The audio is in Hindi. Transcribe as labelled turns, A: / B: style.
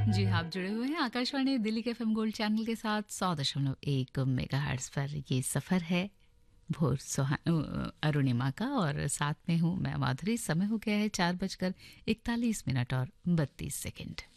A: जी हाँ, आप जुड़े हुए हैं आकाशवाणी दिल्ली के एफएम गोल्ड चैनल के साथ 100.1 मेगाहर्ट्ज़ पर। ये सफ़र है भोर अरुणिमा का और साथ में हूँ मैं माधुरी। समय हो गया है 4:41 और 32 सेकंड।